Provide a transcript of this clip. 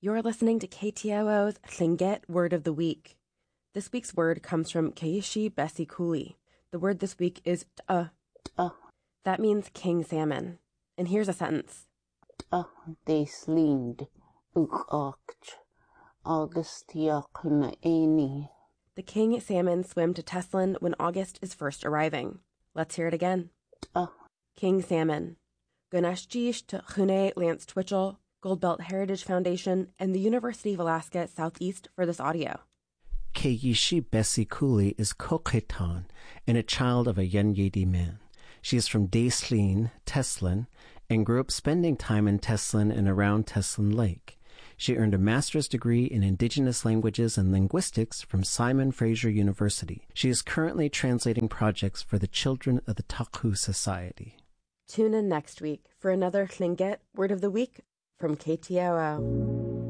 You're listening to KTOO's Tlingit Word of the Week. This week's word comes from Keishi Bessie Cooley. The word this week is t'ah. That means king salmon. And here's a sentence. They slind ucht Augustia Eni. The king salmon swim to Teslin when August is first arriving. Let's hear it again. King salmon. Gunashjish to Chune Lance Twitchell, Goldbelt Heritage Foundation, and the University of Alaska Southeast for this audio. Keishi Bessie Cooley is Coqueton and a child of a Yenyedi man. She is from Daislin, Teslin, and grew up spending time in Teslin and around Teslin Lake. She earned a master's degree in Indigenous Languages and Linguistics from Simon Fraser University. She is currently translating projects for the Children of the Taku Society. Tune in next week for another Tlingit Word of the Week from KTOO.